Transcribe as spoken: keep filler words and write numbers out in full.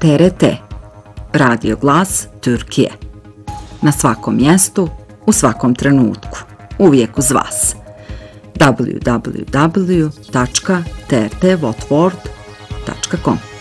T R T, Radio Glas Türkiye. Na svakom mjestu, u svakom trenutku, uvijek uz vas. w w w tačka t r t votvord tačka com